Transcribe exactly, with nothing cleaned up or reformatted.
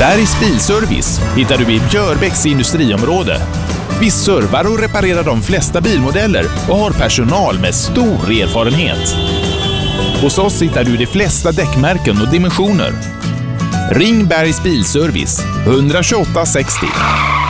Bergs Bilservice hittar du i Björbäcks industriområde. Vi servar och reparerar de flesta bilmodeller och har personal med stor erfarenhet. Hos oss hittar du de flesta däckmärken och dimensioner. Ring Bergs Bilservice ett två åtta sextio.